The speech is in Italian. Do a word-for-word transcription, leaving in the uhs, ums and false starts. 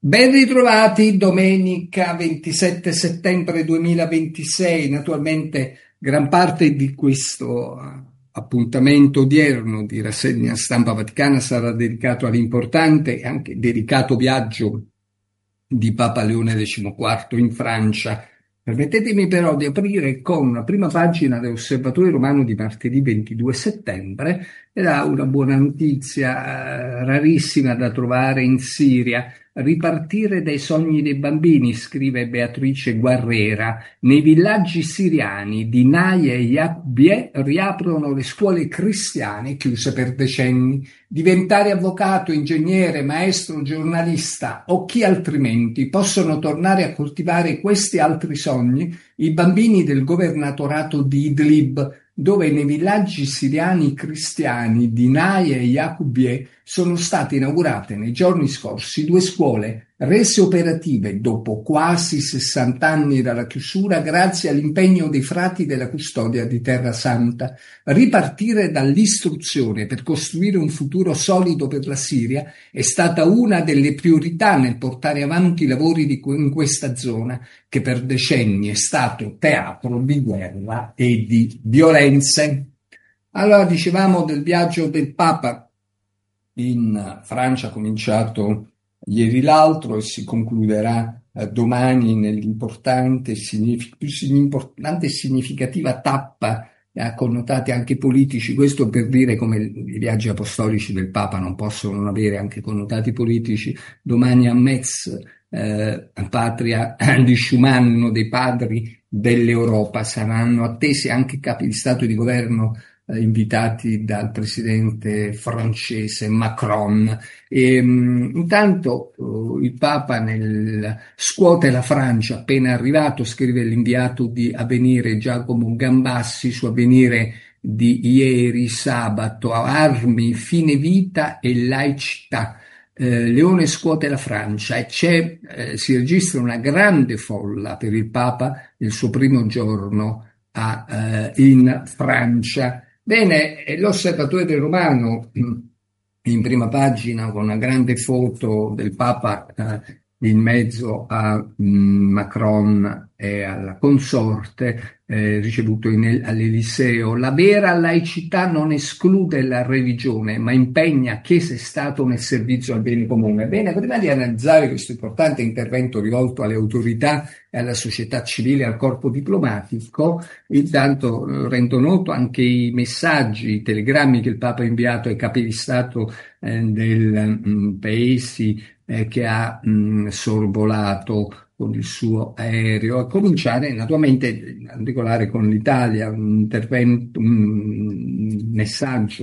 Ben ritrovati, domenica ventisette settembre duemilaventisei. Naturalmente gran parte di questo eh, appuntamento odierno di rassegna stampa vaticana sarà dedicato all'importante e anche dedicato viaggio di Papa Leone diciquattro in Francia. Permettetemi però di aprire con una prima pagina dell'Osservatore Romano di martedì ventidue settembre ed ha una buona notizia eh, rarissima da trovare in Siria. Ripartire dai sogni dei bambini, scrive Beatrice Guerrera. Nei villaggi siriani di Naie e Yaqbie riaprono le scuole cristiane chiuse per decenni. Diventare avvocato, ingegnere, maestro, giornalista o chi altrimenti possono tornare a coltivare questi altri sogni i bambini del governatorato di Idlib, dove nei villaggi siriani cristiani di Naie e Yaqbie sono state inaugurate nei giorni scorsi due scuole rese operative dopo quasi sessanta anni dalla chiusura grazie all'impegno dei frati della custodia di Terra Santa. Ripartire dall'istruzione per costruire un futuro solido per la Siria è stata una delle priorità nel portare avanti i lavori di, in questa zona che per decenni è stato teatro di guerra e di violenze. Allora, dicevamo del viaggio del Papa in Francia, cominciato ieri l'altro e si concluderà eh, domani nell'importante, signific- più importante e significativa tappa a connotati anche politici. Questo per dire come i viaggi apostolici del Papa non possono non avere anche connotati politici. Domani a Metz, eh, patria di Schuman, uno dei padri dell'Europa, saranno attesi anche capi di Stato e di Governo eh, invitati dal presidente francese Macron. E, mh, intanto uh, il Papa nel, scuote la Francia appena arrivato, scrive l'inviato di Avvenire Giacomo Gambassi su Avvenire di ieri sabato: armi, fine vita e laicità. Eh, Leone scuote la Francia e c'è, eh, si registra una grande folla per il Papa il suo primo giorno a, eh, in Francia. Bene, l'Osservatore del Romano in prima pagina con una grande foto del Papa eh, in mezzo a mh, Macron e alla consorte eh, ricevuto in, all'Eliseo. La vera laicità non esclude la religione, ma impegna Chiesa e Stato nel servizio al bene comune. Bene, prima di analizzare questo importante intervento rivolto alle autorità e alla società civile e al corpo diplomatico, intanto eh, rendo noto anche i messaggi, i telegrammi che il Papa ha inviato ai capi di Stato eh, del mh, paesi eh, che ha mh, sorvolato con il suo aereo, a cominciare naturalmente in particolare con l'Italia, un intervento, un messaggio